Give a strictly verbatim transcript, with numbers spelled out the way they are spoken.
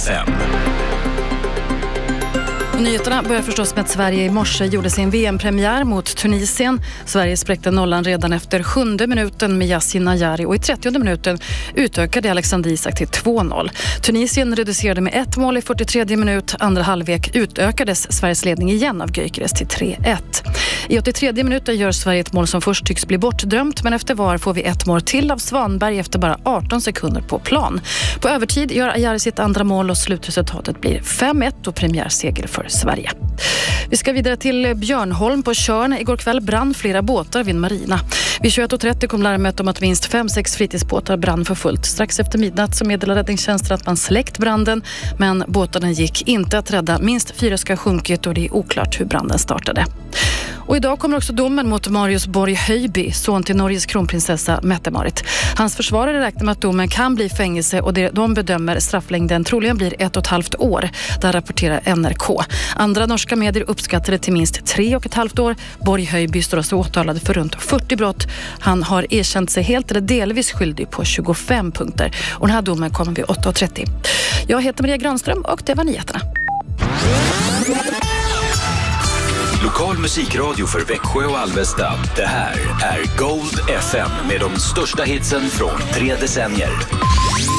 F M. Nyheterna börjar förstås med att Sverige i morse gjorde sin V M-premiär mot Tunisien. Sverige spräckte nollan redan efter sjunde minuten med Yasin Najari och i trettionde minuten utökade Alexander Isak till två noll. Tunisien reducerade med ett mål i fyrtiotredje minut. Andra halvlek utökades Sveriges ledning igen av Gyökeres till tre ett. I åttiotredje minuten gör Sverige ett mål som först tycks bli bortdömt, men efter var får vi ett mål till av Svanberg efter bara arton sekunder på plan. På övertid gör Ajari sitt andra mål och slutresultatet blir fem ett och premiärseger för Sverige. Vi ska vidare till Björnholm på Tjörn. Igår kväll brann flera båtar vid en marina. Vid tjugoett och trettio kom larmet om att minst fem sex fritidsbåtar brann för fullt. Strax efter midnatt så meddelade räddningstjänsten att man släckt branden, men båtarna gick inte att rädda. Minst fyra ska ha sjunkit och det är oklart hur branden startade. Och idag kommer också domen mot Marius Borg Höjby, son till Norges kronprinsessa Mette-Marit. Hans försvarare räknar med att domen kan bli fängelse och det, de bedömer strafflängden troligen blir ett och ett halvt år. Där rapporterar N R K. Andra norska medier uppskattade till minst tre och ett halvt år. Borg Höjby står alltså åtalad för runt fyrtio brott. Han har erkänt sig helt eller delvis skyldig på tjugofem punkter. Och den här domen kommer vid åtta och trettio. Jag heter Maria Granström och det var nyheterna. Lokal musikradio för Växjö och Alvesta. Det här är Gold F M med de största hitsen från tre decennier.